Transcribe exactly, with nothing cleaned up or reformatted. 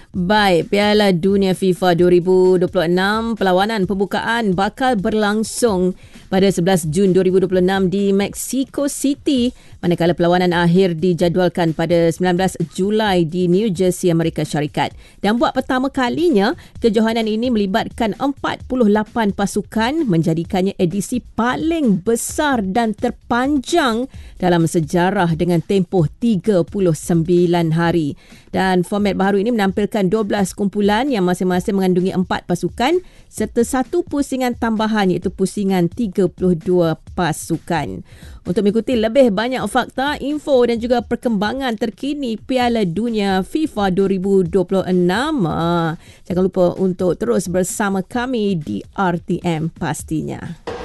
Baik, Piala Dunia FIFA dua ribu dua puluh enam perlawanan pembukaan bakal berlangsung pada sebelas Jun dua ribu dua puluh enam di Mexico City, manakala perlawanan akhir dijadualkan pada sembilan belas Julai di New Jersey, Amerika Syarikat. Dan buat pertama kalinya, kejohanan ini melibatkan empat puluh lapan pasukan, menjadikannya edisi paling besar dan terpanjang dalam sejarah dengan tempoh tiga puluh sembilan hari. Dan format baharu ini menampilkan dua belas kumpulan yang masing-masing mengandungi empat pasukan serta satu pusingan tambahan iaitu pusingan tiga puluh dua pasukan. Untuk mengikuti lebih banyak fakta, info dan juga perkembangan terkini Piala Dunia FIFA dua ribu dua puluh enam, ah, jangan lupa untuk terus bersama kami di R T M pastinya.